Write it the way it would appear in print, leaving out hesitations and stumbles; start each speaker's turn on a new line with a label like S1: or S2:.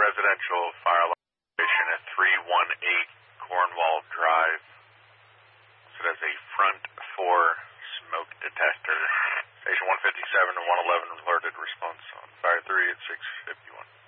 S1: residential fire alarm station at 318 Cornwall Drive. So that's a front 4 smoke detector. Station 157 and 111 alerted response on fire 3 at 6:51.